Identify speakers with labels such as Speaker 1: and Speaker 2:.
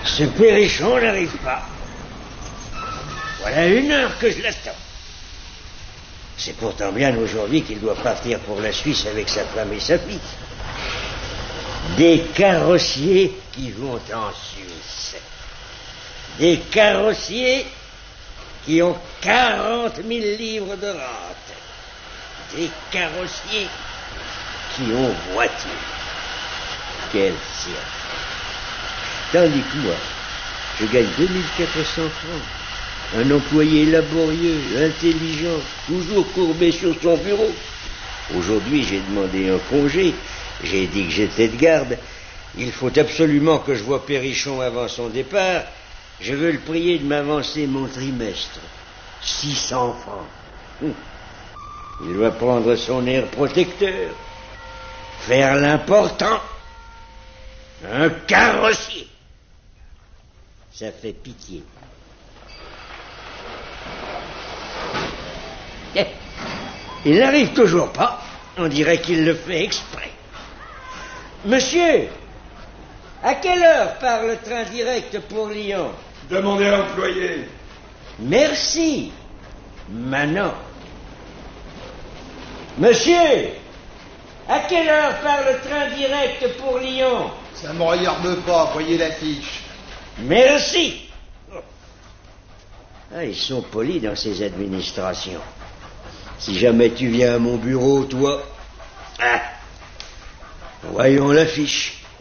Speaker 1: Ce Perrichon n'arrive pas. Voilà 1 heure que je l'attends. C'est pourtant bien aujourd'hui qu'il doit partir pour la Suisse avec sa femme et sa fille. Des carrossiers qui vont en Suisse. Des carrossiers qui ont 40 000 livres de rente. Des carrossiers qui ont voiture. Quel cirque. Tandis que moi, je gagne 2400 francs. Un employé laborieux, intelligent, toujours courbé sur son bureau. Aujourd'hui, j'ai demandé un congé. J'ai dit que j'étais de garde. Il faut absolument que je voie Perrichon avant son départ. Je veux le prier de m'avancer mon trimestre. 600 francs. Il doit prendre son air protecteur. Faire l'important. Un carrossier. Ça fait pitié. Il n'arrive toujours pas. On dirait qu'il le fait exprès. Monsieur, à quelle heure part le train direct pour Lyon?
Speaker 2: Demandez à l'employé.
Speaker 1: Merci. Manon. Monsieur, à quelle heure part le train direct pour Lyon?
Speaker 3: Ça me regarde pas, voyez l'affiche.
Speaker 1: Merci. Ah, ils sont polis dans ces administrations. Si jamais tu viens à mon bureau, toi... Ah, voyons l'affiche.